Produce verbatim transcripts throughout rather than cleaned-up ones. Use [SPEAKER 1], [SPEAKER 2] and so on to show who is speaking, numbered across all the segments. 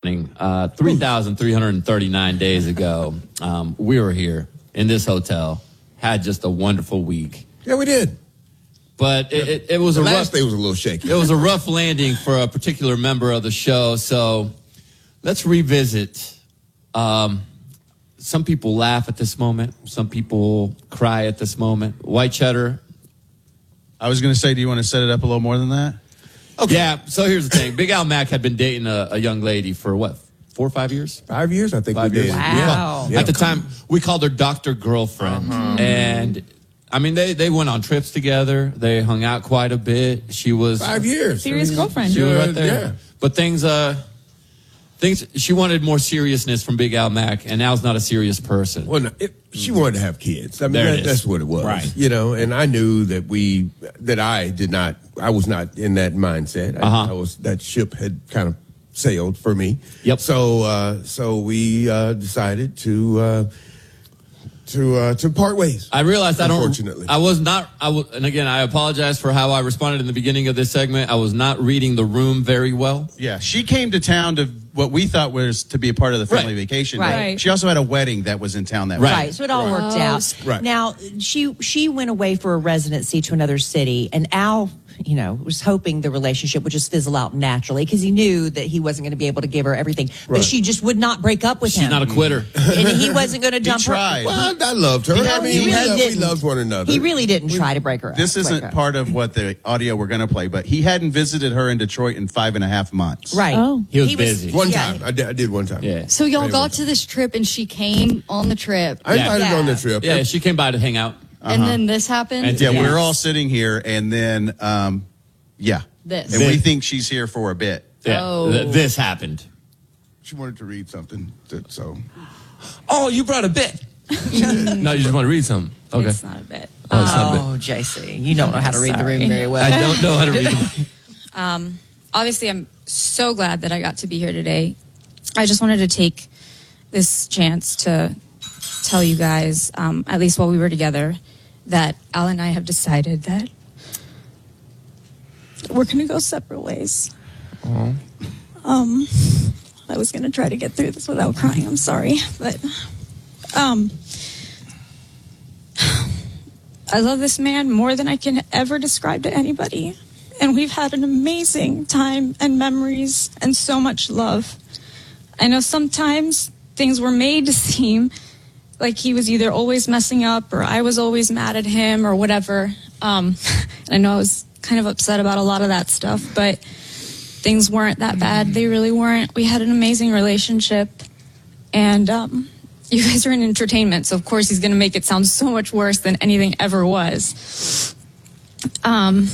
[SPEAKER 1] Uh, three thousand three hundred thirty-nine days ago, um, we were here in this hotel, had just a wonderful week.
[SPEAKER 2] Yeah, we did.
[SPEAKER 1] But it, it, it was
[SPEAKER 2] the
[SPEAKER 1] a
[SPEAKER 2] last
[SPEAKER 1] rough,
[SPEAKER 2] day was a little shaky.
[SPEAKER 1] It was a rough landing for a particular member of the show. So let's revisit. Um, some people laugh at this moment. Some people cry at this moment. White Cheddar.
[SPEAKER 3] I was going to say, do you want to set it up a little more than that?
[SPEAKER 1] Okay. Yeah, so here's the thing. Big Al Mack had been dating a, a young lady for what, four or five years?
[SPEAKER 2] Five years, I think
[SPEAKER 1] five
[SPEAKER 2] we
[SPEAKER 1] years.
[SPEAKER 2] did.
[SPEAKER 4] Wow.
[SPEAKER 2] Yeah.
[SPEAKER 1] At the time, we called her Doctor Girlfriend. Uh-huh. And, I mean, they, they went on trips together. They hung out quite a bit. She was...
[SPEAKER 2] Five years.
[SPEAKER 4] Serious
[SPEAKER 2] I mean,
[SPEAKER 4] girlfriend.
[SPEAKER 1] She was right there.
[SPEAKER 2] Yeah.
[SPEAKER 1] But things... uh. Things, she wanted more seriousness from Big Al Mack, and Al's not a serious person.
[SPEAKER 2] Well, no, it, she wanted to have kids. I mean,
[SPEAKER 1] There it
[SPEAKER 2] that,
[SPEAKER 1] is.
[SPEAKER 2] that's what it was.
[SPEAKER 1] Right.
[SPEAKER 2] You know, and I knew that we, that I did not, I was not in that mindset. I,
[SPEAKER 1] Uh-huh.
[SPEAKER 2] I was, that ship had kind of sailed for me.
[SPEAKER 1] Yep.
[SPEAKER 2] So, uh, so we, uh, decided to, uh, to, uh, to part ways.
[SPEAKER 1] I realized I don't.
[SPEAKER 2] Unfortunately.
[SPEAKER 1] I was not. I was, and again, I apologize for how I responded in the beginning of this segment. I was not reading the room very well.
[SPEAKER 3] Yeah, she came to town to what we thought was to be a part of the family
[SPEAKER 1] Right.
[SPEAKER 3] vacation.
[SPEAKER 4] Right.
[SPEAKER 3] But she also had a wedding that was in town that
[SPEAKER 1] Right.
[SPEAKER 3] week.
[SPEAKER 5] Right, so it all worked out.
[SPEAKER 2] Right.
[SPEAKER 5] Now, she she went away for a residency to another city, and Al, you know, was hoping the relationship would just fizzle out naturally because he knew that he wasn't going to be able to give her everything. But
[SPEAKER 2] Right.
[SPEAKER 5] she just would not break up with
[SPEAKER 1] She's
[SPEAKER 5] him.
[SPEAKER 1] not a quitter.
[SPEAKER 5] And he wasn't going to dump
[SPEAKER 3] tried.
[SPEAKER 5] her.
[SPEAKER 2] Well, I, I loved her.
[SPEAKER 5] No,
[SPEAKER 2] I mean,
[SPEAKER 5] he
[SPEAKER 2] we,
[SPEAKER 5] really
[SPEAKER 2] loved, we
[SPEAKER 5] didn't.
[SPEAKER 2] loved one another.
[SPEAKER 5] He really didn't try to break her up.
[SPEAKER 3] This
[SPEAKER 5] break
[SPEAKER 3] isn't
[SPEAKER 5] her up.
[SPEAKER 3] part of what the audio we're going to play, but he hadn't visited her in Detroit in five and a half months.
[SPEAKER 5] Right.
[SPEAKER 4] Oh.
[SPEAKER 1] He was busy.
[SPEAKER 2] One
[SPEAKER 5] yeah.
[SPEAKER 2] time. I did, I did one time.
[SPEAKER 1] Yeah.
[SPEAKER 6] So y'all
[SPEAKER 2] Right,
[SPEAKER 6] got
[SPEAKER 2] one
[SPEAKER 6] to this trip and she came on the trip.
[SPEAKER 2] I invited
[SPEAKER 1] Yeah.
[SPEAKER 2] her on the trip.
[SPEAKER 1] Yeah, she came by to hang out.
[SPEAKER 6] And then this happened.
[SPEAKER 1] And
[SPEAKER 3] Yeah,
[SPEAKER 1] Yes.
[SPEAKER 3] we're all sitting here, and then, um, yeah.
[SPEAKER 6] This.
[SPEAKER 3] And we think she's here for a bit.
[SPEAKER 1] Yeah.
[SPEAKER 6] Oh.
[SPEAKER 1] Th- this happened.
[SPEAKER 2] She wanted to read something. that- So.
[SPEAKER 1] Oh, you brought a bit. No, you just want to read something. Okay.
[SPEAKER 4] It's not a bit.
[SPEAKER 1] Oh, it's not a bit.
[SPEAKER 5] Oh, J C, you don't know how to read the
[SPEAKER 4] Sorry.
[SPEAKER 5] room very well.
[SPEAKER 1] I don't know how to read them.
[SPEAKER 4] Um, obviously, I'm so glad that I got to be here today. I just wanted to take this chance to tell you guys, um, at least while we were together, that Al and I have decided that we're going to go separate ways. Um, I was going to try to get through this without crying. I'm sorry, but um, I love this man more than I can ever describe to anybody. And we've had an amazing time and memories and so much love. I know sometimes things were made to seem like he was either always messing up or I was always mad at him or whatever. Um, and I know I was kind of upset about a lot of that stuff, but things weren't that bad. They really weren't. We had an amazing relationship. And um, you guys are in entertainment, so of course he's going to make it sound so much worse than anything ever was. Um...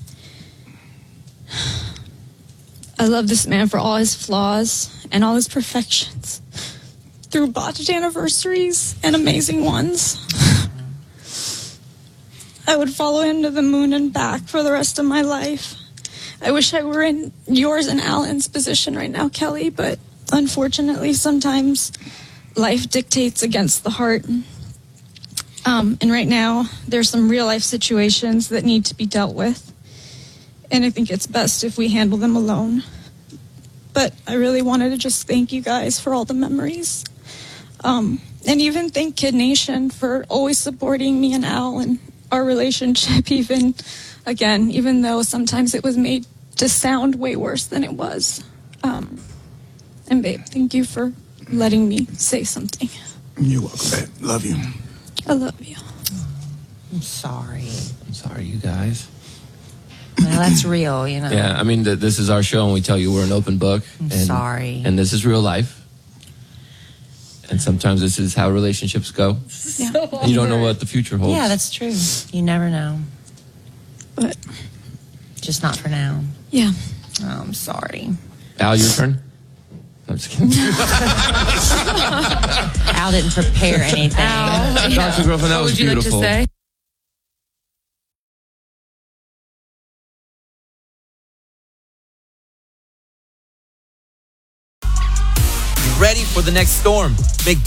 [SPEAKER 4] I love this man for all his flaws and all his perfections. Through botched anniversaries and amazing ones. I would follow him to the moon and back for the rest of my life. I wish I were in yours and Alan's position right now, Kelly, but unfortunately sometimes life dictates against the heart. Um, and right now there's some real life situations that need to be dealt with. And I think it's best if we handle them alone. But I really wanted to just thank you guys for all the memories. Um, and even thank Kid Nation for always supporting me and Al and our relationship, even, again, even though sometimes it was made to sound way worse than it was. Um, and babe, thank you for letting me say something.
[SPEAKER 2] You're welcome, babe. Love you.
[SPEAKER 4] I love you.
[SPEAKER 5] I'm sorry.
[SPEAKER 1] I'm sorry, you guys.
[SPEAKER 5] Well, that's real, you know.
[SPEAKER 1] Yeah, I mean, th- this is our show, and we tell you we're an open book.
[SPEAKER 5] I'm
[SPEAKER 1] and,
[SPEAKER 5] sorry.
[SPEAKER 1] And this is real life. And sometimes this is how relationships go.
[SPEAKER 4] Yeah.
[SPEAKER 1] And you don't know what the future holds.
[SPEAKER 5] Yeah, that's true. You never know.
[SPEAKER 4] But,
[SPEAKER 5] Just not for now.
[SPEAKER 4] yeah.
[SPEAKER 5] Oh, I'm sorry.
[SPEAKER 1] Al, your turn. I'm just kidding.
[SPEAKER 5] Al didn't prepare anything.
[SPEAKER 1] Doctor Girlfriend, that was beautiful.
[SPEAKER 7] Ready for the next storm. Make